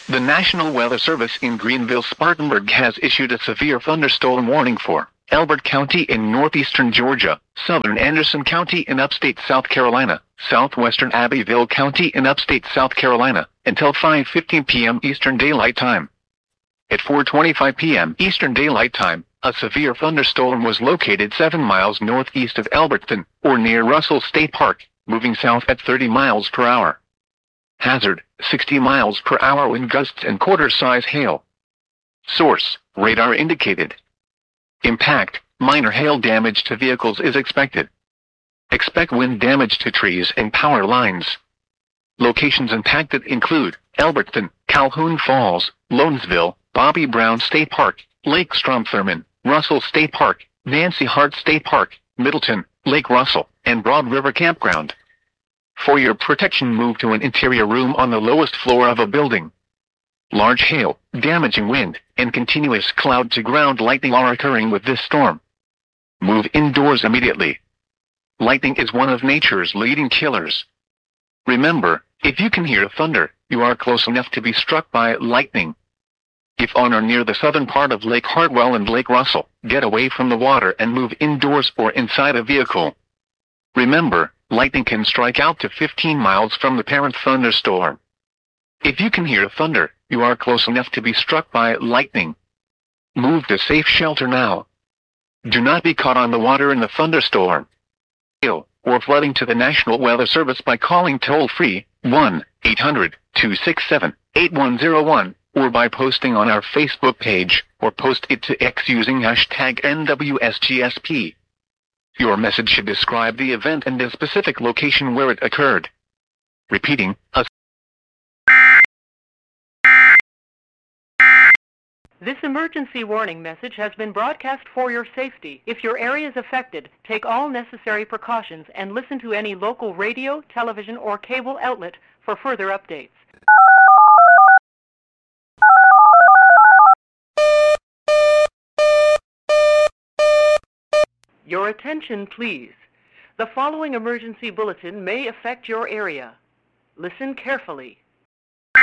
The National Weather Service in Greenville-Spartanburg has issued a severe thunderstorm warning for Elbert County in northeastern Georgia, southern Anderson County in upstate South Carolina, southwestern Abbeville County in upstate South Carolina, until 5:15 p.m. Eastern Daylight Time. At 4:25 p.m. Eastern Daylight Time, a severe thunderstorm was located 7 miles northeast of Alberton, or near Russell State Park, moving south at 30 miles per hour. Hazard, 60 miles per hour wind gusts and quarter-size hail. Source, radar indicated. Impact, minor hail damage to vehicles is expected. Expect wind damage to trees and power lines. Locations impacted include Alberton, Calhoun Falls, Lonesville, Bobby Brown State Park, Lake Strom-Thurmond, Russell State Park, Nancy Hart State Park, Middleton, Lake Russell, and Broad River Campground. For your protection, move to an interior room on the lowest floor of a building. Large hail, damaging wind, and continuous cloud-to-ground lightning are occurring with this storm. Move indoors immediately. Lightning is one of nature's leading killers. Remember, if you can hear thunder, you are close enough to be struck by lightning. If on or near the southern part of Lake Hartwell and Lake Russell, get away from the water and move indoors or inside a vehicle. Remember, lightning can strike out to 15 miles from the parent thunderstorm. If you can hear thunder, you are close enough to be struck by lightning. Move to safe shelter now. Do not be caught on the water in the thunderstorm. Or flooding to the National Weather Service by calling toll-free 1-800-267-8101, or by posting on our Facebook page, or post it to X using hashtag NWSGSP. Your message should describe the event and the specific location where it occurred. Repeating, This emergency warning message has been broadcast for your safety. If your area is affected, take all necessary precautions and listen to any local radio, television, or cable outlet for further updates. Your attention, please. The following emergency bulletin may affect your area. Listen carefully.